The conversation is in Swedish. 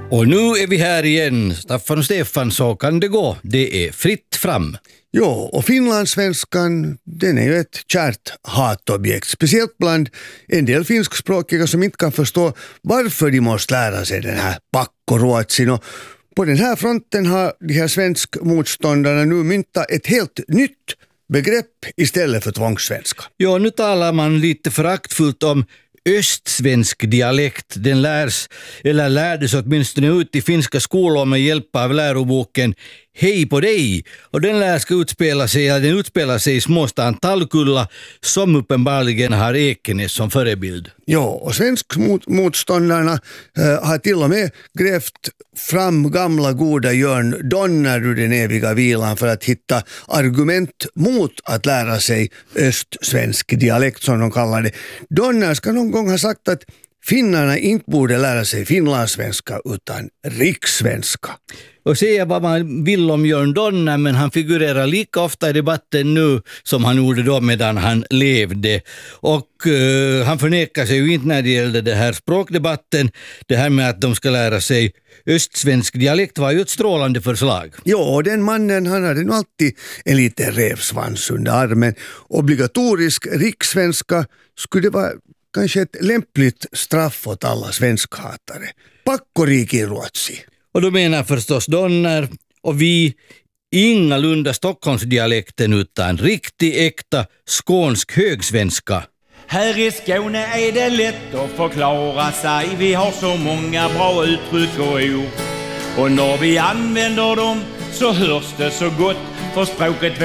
Och nu är vi här igen. Staffan och Stefan, så kan det gå. Det är fritt fram. Jo, och finlandssvenskan, den är ju ett kärt hatobjekt. Speciellt bland en del finskspråkiga som inte kan förstå varför de måste lära sig den här pakkoruotsin. Och på den här fronten har de här svenskmotståndarna nu myntat ett helt nytt begrepp istället för tvångssvenska. Ja, nu talar man lite föraktfullt om östsvensk dialekt. Den lärdes åtminstone ut i finska skolor med hjälp av läroboken Hej på dig. Och den utspelar sig i småstan Talkulla som uppenbarligen har Ekenäs som förebild. Ja, och svenskmotståndarna har till och med grävt fram gamla goda Jörn Donner ur den eviga vilan för att hitta argument mot att lära sig östsvensk dialekt som de kallar det. Donner ska någon gång ha sagt att finnarna inte borde lära sig finlandssvenska utan rikssvenska. Och säga vad man vill om Jörn Donner, men han figurerar lika ofta i debatten nu som han gjorde då medan han levde. Och han förnekar sig ju inte när det gällde det här språkdebatten. Det här med att de ska lära sig östsvensk dialekt var ju ett strålande förslag. Ja, och den mannen, han hade nog alltid en liten rävsvans under armen. Obligatorisk rikssvenska skulle vara kanske ett lämpligt straff åt alla svenskhatare. Pakkorikiruotsi. Och då menar förstås Donner och vi ingalunda Stockholmsdialekten utan riktig äkta skånsk högsvenska. Här i Skåne är det lätt att förklara sig. Vi har så många bra uttryck och ord. Och när vi använder dem så hörs det så gott. För språket